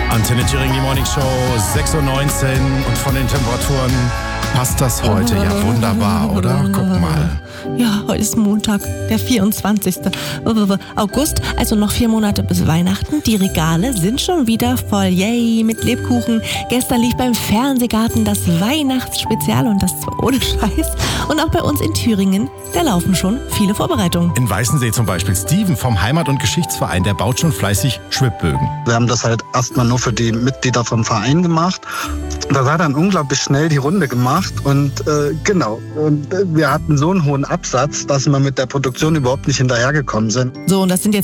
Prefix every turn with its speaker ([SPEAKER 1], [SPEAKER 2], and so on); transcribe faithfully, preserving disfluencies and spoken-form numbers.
[SPEAKER 1] Antenne Thüringen, die Morning Show, sechs Uhr neunzehn und von den Temperaturen passt das heute ja wunderbar, oder? Guck mal.
[SPEAKER 2] Ja, heute ist Montag, der vierundzwanzigste August, also noch vier Monate bis Weihnachten. Die Regale sind schon wieder voll, yay, mit Lebkuchen. Gestern lief beim Fernsehgarten das Weihnachtsspezial und das zwar ohne Scheiß. Und auch bei uns in Thüringen, da laufen schon viele Vorbereitungen.
[SPEAKER 1] In Weißensee zum Beispiel, Steven vom Heimat- und Geschichtsverein, der baut schon fleißig Schwibbögen.
[SPEAKER 3] Wir haben das halt erstmal nur für die Mitglieder vom Verein gemacht. Das hat dann unglaublich schnell die Runde gemacht und äh, genau, und wir hatten so einen hohen Absatz, dass wir mit der Produktion überhaupt nicht hinterhergekommen sind.
[SPEAKER 2] So, und das sind jetzt